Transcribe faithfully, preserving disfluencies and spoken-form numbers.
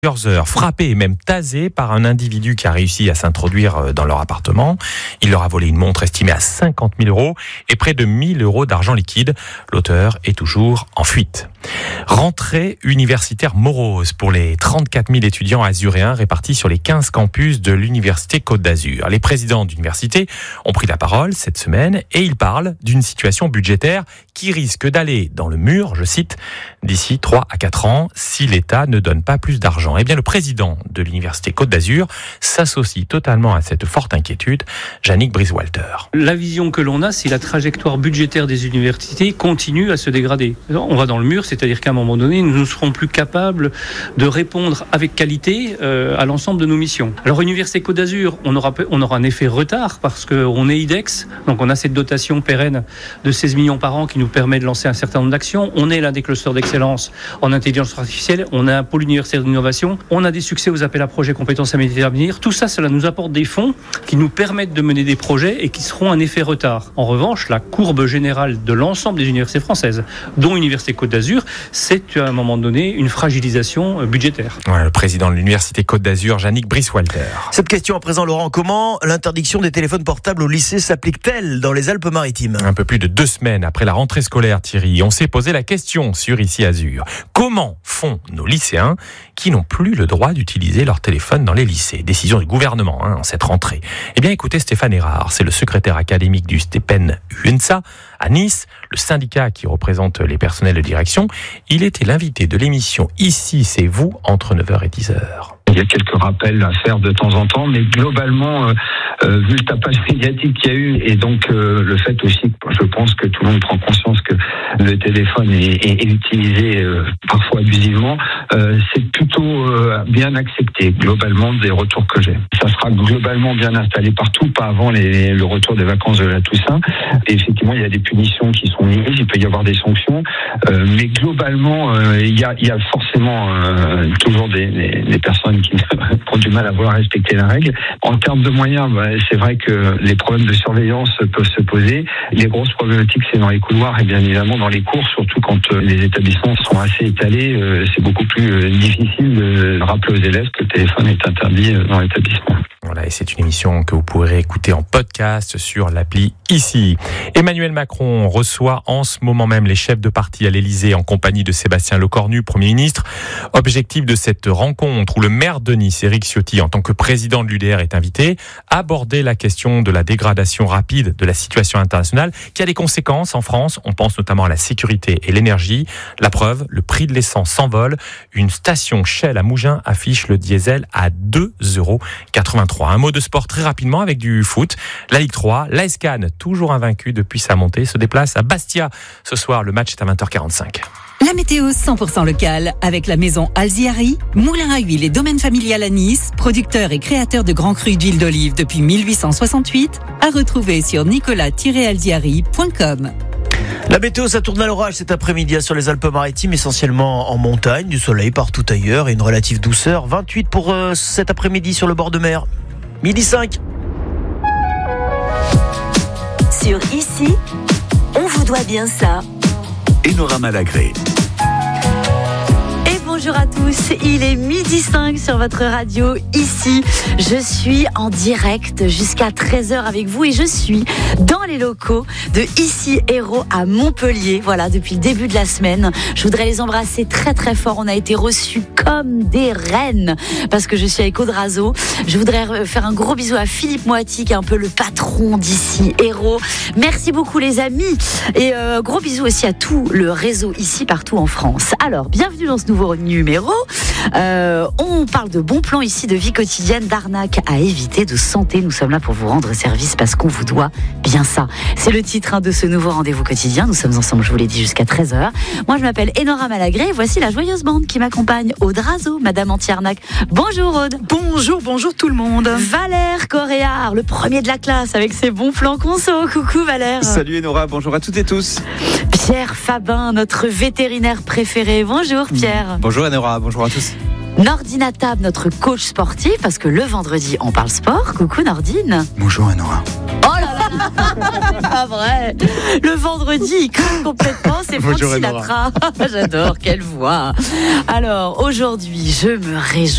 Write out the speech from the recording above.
Plusieurs heures, frappés et même tasés par un individu qui a réussi à s'introduire dans leur appartement. Il leur a volé une montre estimée à cinquante mille euros et près de mille euros d'argent liquide. L'auteur est toujours en fuite. Rentrée universitaire morose pour les trente-quatre mille étudiants azuréens répartis sur les quinze campus de l'université Côte d'Azur. Les présidents d'université ont pris la parole cette semaine et ils parlent d'une situation budgétaire qui risque d'aller dans le mur, je cite, d'ici trois à quatre ans si l'État ne donne pas plus d'argent. Eh bien, le président de l'université Côte d'Azur s'associe totalement à cette forte inquiétude. Yannick Brice-Walter. La vision que l'on a, c'est la trajectoire budgétaire des universités continue à se dégrader. On va dans le mur, c'est-à-dire qu'à un moment donné, nous ne serons plus capables de répondre avec qualité euh, à l'ensemble de nos missions. Alors, Université Côte d'Azur, on aura, on aura un effet retard parce qu'on est I D E X, donc on a cette dotation pérenne de seize millions par an qui nous permet de lancer un certain nombre d'actions. On est l'un des clusters d'excellence en intelligence artificielle, on a un pôle universitaire d'innovation, on a des succès aux appels à projets compétences à métiers d'avenir. Tout ça, cela nous apporte des fonds qui nous permettent de mener des projets et qui seront un effet retard. En revanche, la courbe générale de l'ensemble des universités françaises, dont l'Université Côte d'Azur, c'est à un moment donné une fragilisation budgétaire. Ouais, le président de l'Université Côte d'Azur, Yannick Brice-Walter. Cette question à présent, Laurent, comment l'interdiction des téléphones portables au lycée s'applique-t-elle dans les Alpes-Maritimes ? Un peu plus de deux semaines après la rentrée scolaire, Thierry, on s'est posé la question sur Ici Azur. Comment font nos lycéens qui n'ont plus le droit d'utiliser leur téléphone dans les lycées ? Décision du gouvernement hein, en cette rentrée. Eh bien, écoutez Stéphane Erard, c'est le secrétaire académique du STEPEN U N S A à Nice, le syndicat qui représente les personnels de direction. Il était l'invité de l'émission Ici, c'est vous, entre neuf heures et dix heures. Il y a quelques rappels à faire de temps en temps, mais globalement, euh, euh, vu le tapage médiatique qu'il y a eu, et donc euh, le fait aussi, je pense que tout le monde prend conscience que le téléphone est, est, est utilisé euh, parfois abusivement, euh, c'est plutôt euh, bien accepté, globalement, des retours que j'ai. Ça sera globalement bien installé partout, pas avant les, le retour des vacances de la Toussaint. Et effectivement, il y a des punitions qui sont mises, il peut y avoir des sanctions, euh, mais globalement, euh, il, y a, il y a forcément euh, toujours des, des, des personnes qui ont du mal à vouloir respecter la règle. En termes de moyens, bah, c'est vrai que les problèmes de surveillance peuvent se poser. Les grosses problématiques, c'est dans les couloirs et bien évidemment dans les cours, surtout quand euh, les établissements sont assez étalés, euh, c'est beaucoup plus euh, difficile de rappeler aux élèves que le téléphone est interdit euh, dans l'établissement. Voilà, et c'est une émission que vous pourrez écouter en podcast sur l'appli Ici. Emmanuel Macron reçoit en ce moment même les chefs de parti à l'Élysée en compagnie de Sébastien Lecornu, Premier ministre. Objectif de cette rencontre où le maire de Nice, Éric Ciotti, en tant que président de l'U D R, est invité, aborder la question de la dégradation rapide de la situation internationale qui a des conséquences en France. On pense notamment à la sécurité et l'énergie. La preuve, le prix de l'essence s'envole. Une station Shell à Mougins affiche le diesel à deux euros quatre-vingt-trois. Un mot de sport très rapidement avec du foot. La Ligue trois, l'A S Cannes, toujours invaincu depuis sa montée, se déplace à Bastia. Ce soir, le match est à vingt heures quarante-cinq. La météo cent pour cent locale avec la maison Alziari, moulin à huile et domaine familial à Nice, producteur et créateur de grands crus d'huile d'olive depuis mille huit cent soixante-huit, à retrouver sur nicolas tiret alziari point com. La météo, ça tourne à l'orage cet après-midi sur les Alpes-Maritimes, essentiellement en montagne, du soleil partout ailleurs et une relative douceur. vingt-huit pour euh, cet après-midi sur le bord de mer. Midi cinq. Sur Ici, on vous doit bien ça. Enora Malagré. Bonjour à tous, il est midi cinq sur votre radio Ici. Je suis en direct jusqu'à treize heures avec vous et je suis dans les locaux de Ici Héros à Montpellier. Voilà, depuis le début de la semaine. Je voudrais les embrasser très très fort. On a été reçus comme des reines parce que je suis avec Audrazo. Je voudrais faire un gros bisou à Philippe Moiti qui est un peu le patron d'Ici Héros. Merci beaucoup les amis et euh, gros bisous aussi à tout le réseau Ici partout en France. Alors, bienvenue dans ce nouveau numéro. Euh, on parle de bons plans ici, de vie quotidienne, d'arnaques à éviter, de santé. Nous sommes là pour vous rendre service parce qu'on vous doit bien ça. C'est le titre hein, de ce nouveau rendez-vous quotidien. Nous sommes ensemble, je vous l'ai dit, jusqu'à treize heures. Moi, je m'appelle Enora Malagré et voici la joyeuse bande qui m'accompagne. Audrazo, Madame anti-arnaque. Bonjour Aude. Bonjour, bonjour tout le monde. Valère Coréard, le premier de la classe avec ses bons plans conso. Coucou Valère. Salut Enora, bonjour à toutes et tous. Pierre Fabin, notre vétérinaire préféré. Bonjour Pierre. Bonjour Enora, bonjour à tous. Nordine Tab, notre coach sportif, parce que le vendredi, on parle sport. Coucou Nordine. Bonjour Enora. Oh là là, pas vrai. Le vendredi, il colle complètement, c'est Franck Sinatra. J'adore, quelle voix. Alors, aujourd'hui, je me réjouis.